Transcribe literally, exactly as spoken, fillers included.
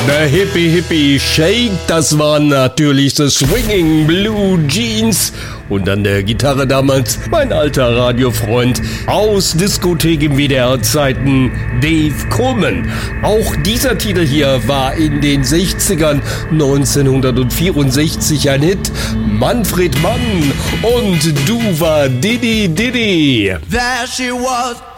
Der Hippie Hippie Shake, das waren natürlich The Swinging Blue Jeans. Und an der Gitarre damals mein alter Radiofreund aus Diskothek im W D R-Zeiten, Dave Coleman. Auch dieser Titel hier war in den sechzigern, neunzehnhundertvierundsechzig ein Hit. Manfred Mann und Duva Diddy Diddy. There she was.